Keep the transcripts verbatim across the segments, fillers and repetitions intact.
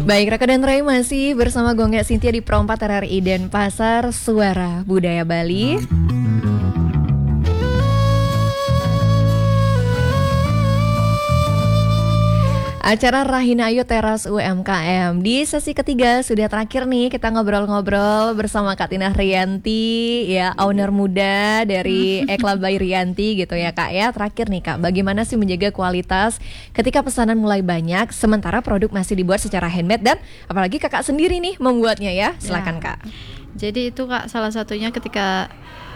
Baik, Raka dan Ray masih bersama Gongga Cynthia di Pro empat R R I Denpasar, Suara Budaya Bali. Acara Rahinayu Teras U M K M di sesi ketiga sudah terakhir nih, kita ngobrol-ngobrol bersama Kak Tina Rianti, ya owner muda dari Ekla by Rianti gitu ya Kak ya. Terakhir nih Kak, bagaimana sih menjaga kualitas ketika pesanan mulai banyak sementara produk masih dibuat secara handmade dan apalagi Kakak sendiri nih membuatnya ya. Silakan ya. Kak. Jadi itu Kak salah satunya ketika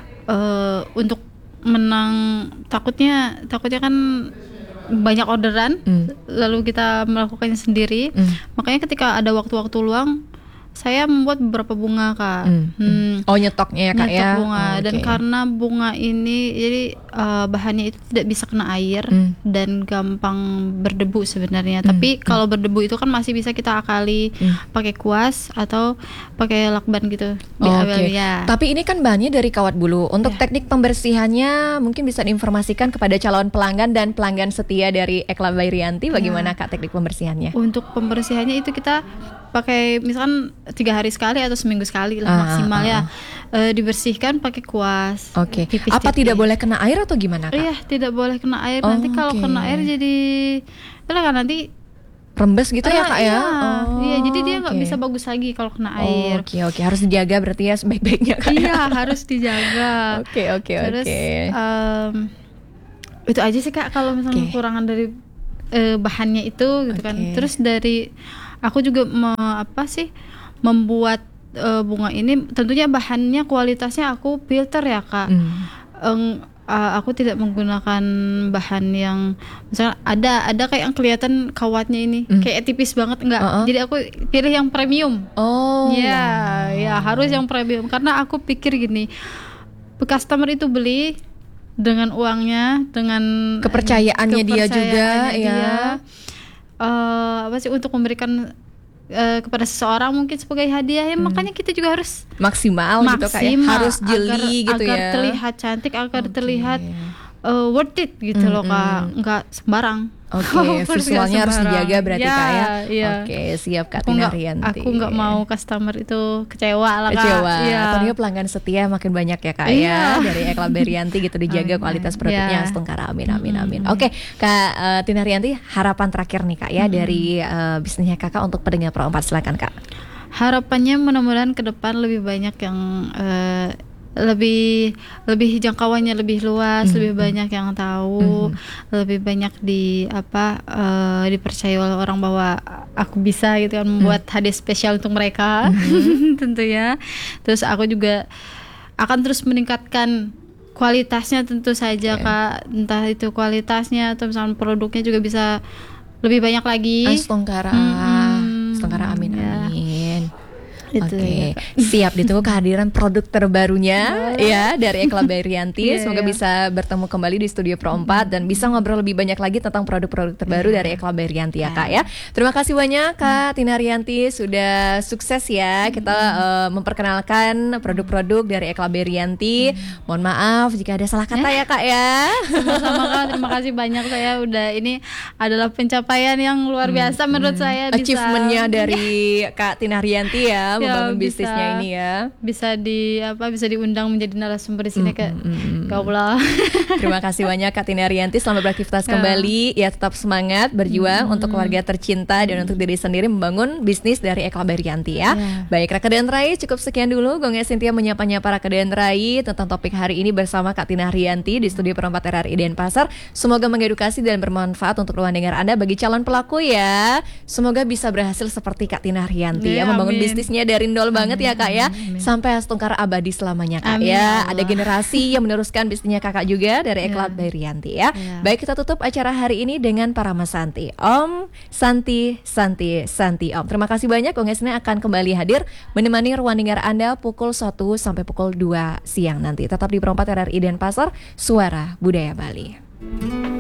uh, untuk menang, takutnya takutnya kan banyak orderan, mm. lalu kita melakukannya sendiri. Mm. Makanya ketika ada waktu-waktu luang, saya membuat beberapa bunga Kak. Mm. Hmm. Oh nyetoknya ya Kak nyetok ya. bunga. Oh, okay. Dan karena bunga ini jadi uh, bahannya itu tidak bisa kena air mm. dan gampang berdebu sebenarnya. Mm. Tapi mm. kalau berdebu itu kan masih bisa kita akali mm. pakai kuas atau pakai lakban gitu. Oh, Oke. Okay. Ya. Tapi ini kan bahannya dari kawat bulu. Untuk ya. teknik pembersihannya mungkin bisa diinformasikan kepada calon pelanggan dan pelanggan setia dari Ekla by Rianti. Bagaimana ya. Kak teknik pembersihannya? Untuk pembersihannya itu kita pakai misalkan tiga hari sekali atau seminggu sekali lah ah, maksimal ah, ya ah. E, dibersihkan pakai kuas. Oke. Okay. Apa tidak boleh kena air atau gimana Kak? Iya tidak boleh kena air. Oh, nanti kalau okay. kena air jadi lah kan nanti rembes gitu ah, ya Kak iya. ya. Oh, iya jadi dia nggak okay. bisa bagus lagi kalau kena air. Oke oh, oke okay, okay. harus dijaga berarti ya sebaik-baiknya Kak. Iya harus dijaga. Oke oke oke. Um, itu aja sih Kak kalau misalnya okay. kekurangan dari uh, bahannya itu gitu okay. kan. Terus dari aku juga me, apa sih membuat uh, bunga ini tentunya bahannya kualitasnya aku filter ya Kak. Mm. Eng, uh, aku tidak menggunakan bahan yang misalnya ada ada kayak yang kelihatan kawatnya ini mm. kayak tipis banget enggak. Uh-uh. Jadi aku pilih yang premium. Oh. Ya, wow. ya harus yang premium karena aku pikir gini, customer itu beli dengan uangnya, dengan kepercayaannya, kepercayaannya dia juga dia, ya. Uh, apa sih untuk memberikan uh, kepada seseorang mungkin sebagai hadiah ya hmm. makanya kita juga harus maksimal, maksimal gitu kayak harus jeli agar, gitu agar ya agar terlihat cantik, agar okay. terlihat uh, worth it gitu hmm, loh Kak, nggak sembarang. Oke, okay, visualnya harus dijaga berarti ya, Kak ya. Iya. Oke, okay, siap Kak Tina Rianti. Aku nggak mau customer itu kecewa lah Kak. Kecewa. Ya. Atau dia pelanggan setia makin banyak ya Kak ya. Dari Ekla by Rianti gitu dijaga oh, kualitas produknya. Ya. Setengkara amin amin amin. Oke, okay, Kak uh, Tina Rianti, harapan terakhir nih Kak ya hmm. dari uh, bisnisnya Kakak untuk pendengar Pro empat, silakan Kak. Harapannya mudah-mudahan ke depan lebih banyak yang uh, lebih lebih jangkauannya lebih luas, mm-hmm. lebih banyak yang tahu, mm-hmm. lebih banyak di apa uh, dipercaya oleh orang bahwa aku bisa gitu kan membuat mm-hmm. hadiah spesial untuk mereka, mm-hmm. tentunya. Terus aku juga akan terus meningkatkan kualitasnya tentu saja okay. Kak, entah itu kualitasnya atau misalnya produknya juga bisa lebih banyak lagi. Astongkara, mm-hmm. Astongkara amin ya. amin. Oke, okay. Siap ditunggu kehadiran produk terbarunya ya dari Ekla by Rianti. Yeah, Semoga yeah. bisa bertemu kembali di studio Pro empat dan bisa ngobrol lebih banyak lagi tentang produk-produk terbaru yeah. dari Ekla by Rianti ya Kak ya. Terima kasih banyak Kak Tina Rianti, sudah sukses ya kita uh, memperkenalkan produk-produk dari Ekla by Rianti. Mohon maaf jika ada salah kata ya Kak ya. Sama-sama Kak, terima kasih banyak saya udah ini adalah pencapaian yang luar biasa hmm. menurut saya. Achievementnya dari Kak Tina Rianti ya. membangun ya, bisnisnya ini ya. Bisa di apa bisa diundang menjadi narasumber di sini mm, kayak mm, mm. Kaulah. Terima kasih banyak Kak Tina Rianti, selamat beraktivitas ya. kembali. Ya tetap semangat berjuang mm, untuk keluarga tercinta dan untuk diri sendiri membangun bisnis dari Ekla by Rianti ya. ya. Baik Raka dan Rai, cukup sekian dulu Gongga Cynthia menyapa-nyapa Raka dan Rai tentang topik hari ini bersama Kak Tina Rianti di studio Pro empat R R I Denpasar. Semoga mengedukasi dan bermanfaat untuk ruang dengar Anda bagi calon pelaku ya. Semoga bisa berhasil seperti Kak Tina Rianti ya, ya membangun amin. bisnisnya dari nol banget amin, ya Kak ya amin, amin. sampai Astongkara abadi selamanya Kak amin, ya. Allah. Ada generasi yang meneruskan bisnisnya Kakak juga dari Ekla by Rianti ya. ya. Baik, kita tutup acara hari ini dengan Parama Santi. Om Santi Santi Santi Om. Terima kasih banyak. Gongga Cynthia akan kembali hadir menemani ruang dengar Anda pukul satu sampai pukul dua siang nanti. Tetap di Pro empat R R I Denpasar, Suara Budaya Bali.